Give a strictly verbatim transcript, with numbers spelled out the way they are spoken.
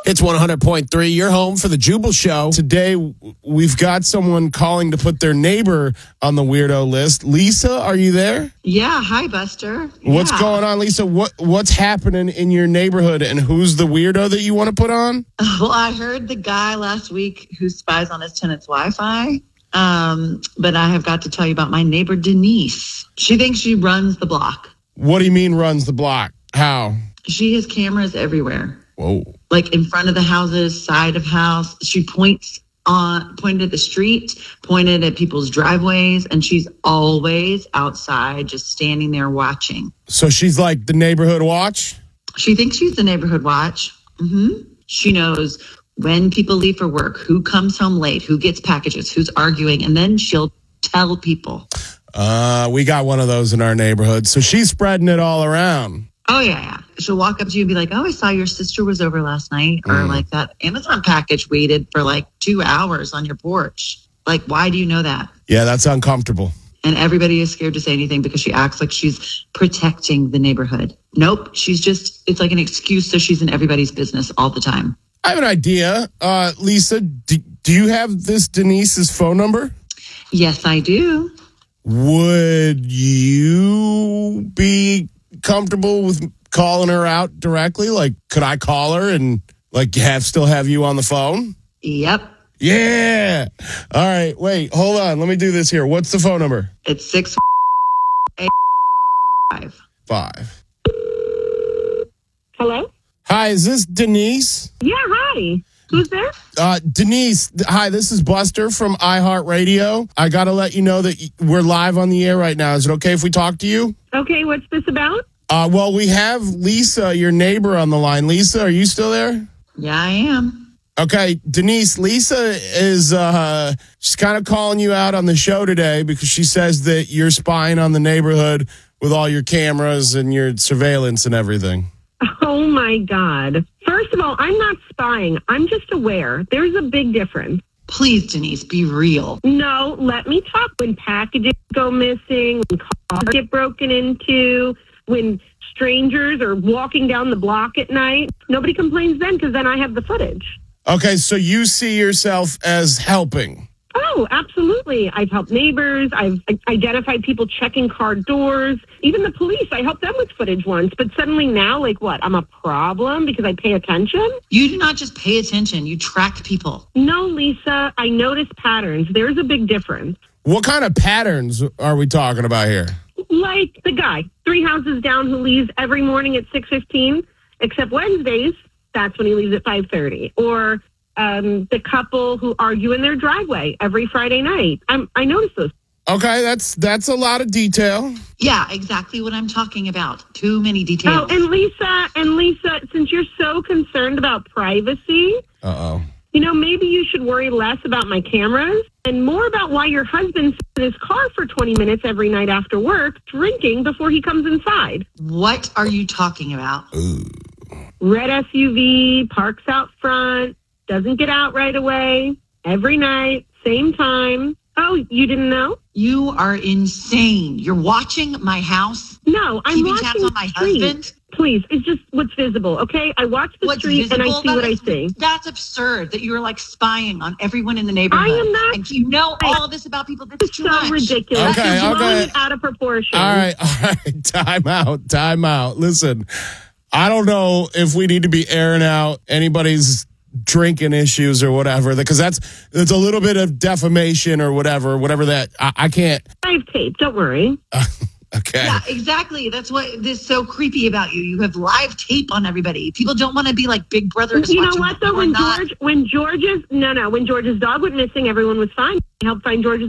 It's one hundred point three, your home for the Jubal Show. Today, we've got someone calling to put their neighbor on the weirdo list. Lisa, are you there? Yeah, hi, Buster. What's yeah. going on, Lisa? What What's happening in your neighborhood, and who's the weirdo that you want to put on? Well, I heard the guy last week who spies on his tenant's Wi-Fi, um, but I have got to tell you about my neighbor, Denise. She thinks she runs the block. What do you mean runs the block? How? She has cameras everywhere. Whoa. Like in front of the houses, side of house. She points on, pointed at the street, pointed at people's driveways, and she's always outside just standing there watching. So she's like the neighborhood watch? She thinks she's the neighborhood watch. Mm-hmm. She knows when people leave for work, who comes home late, who gets packages, who's arguing, and then she'll tell people. Uh, we got one of those in our neighborhood. So she's spreading it all around. Oh, yeah, yeah. She'll walk up to you and be like, oh, I saw your sister was over last night. Or Mm. like that Amazon package waited for like two hours on your porch. Like, why do you know that? Yeah, that's uncomfortable. And everybody is scared to say anything because she acts like she's protecting the neighborhood. Nope. She's just, it's like an excuse so she's in everybody's business all the time. I have an idea. Uh, Lisa, do, do you have this Denise's phone number? Yes, I do. Would you be comfortable with calling her out directly? Like, could I call her and like have still have you on the phone? Yep. Yeah. All right. Wait, hold on. Let me do this here. What's the phone number? It's six eight five. Five. Hello? Hi, is this Denise? Yeah, hi. Who's there? Uh, Denise, th- hi, this is Buster from iHeartRadio. I got to let you know that y- we're live on the air right now. Is it okay if we talk to you? Okay, what's this about? Uh, well, we have Lisa, your neighbor, on the line. Lisa, are you still there? Yeah, I am. Okay, Denise, Lisa is uh, she's kind of calling you out on the show today because she says that you're spying on the neighborhood with all your cameras and your surveillance and everything. Oh, my God. First of all, I'm not spying. I'm just aware. There's a big difference. Please, Denise, be real. No, let me talk. When packages go missing, when cars get broken into, when strangers are walking down the block at night, nobody complains then because then I have the footage. Okay, so you see yourself as helping. Oh, absolutely. I've helped neighbors. I've identified people checking car doors. Even the police, I helped them with footage once. But suddenly now, like what, I'm a problem because I pay attention? You do not just pay attention. You track people. No, Lisa, I notice patterns. There's a big difference. What kind of patterns are we talking about here? Like the guy, three houses down, who leaves every morning at six fifteen, except Wednesdays, that's when he leaves at five thirty. Or um, the couple who argue in their driveway every Friday night. I'm, I notice those. Okay, that's that's a lot of detail. Yeah, exactly what I'm talking about. Too many details. Oh, and Lisa, and Lisa, since you're so concerned about privacy, Uh-oh. you know, maybe you should worry less about my cameras and more about why your husband sits in his car for twenty minutes every night after work drinking before he comes inside. What are you talking about? Ooh. Red S U V, parks out front, doesn't get out right away, every night, same time. Oh, you didn't know? You are insane. You're watching my house? No, I'm Keeping watching tabs on my the street. husband? Please, it's just what's visible, okay? I watch the What's street and I visible? see That what I is- see. That's absurd that you're like spying on everyone in the neighborhood. I am not- And you know all of this about people. This is It's too so much. ridiculous. Okay, You're blowing okay. it out of proportion. All right, all right. Time out, time out. Listen, I don't know if we need to be airing out anybody's drinking issues or whatever, because that's it's a little bit of defamation or whatever, whatever that I, I can't. I have tape, don't worry. Okay. Yeah, exactly. That's what is so creepy about you. You have live tape on everybody. People don't want to be like Big Brother. is You know watching what, them. though? You're When not. George, when George's, no, no, when George's dog went missing, everyone was fine. I helped find George's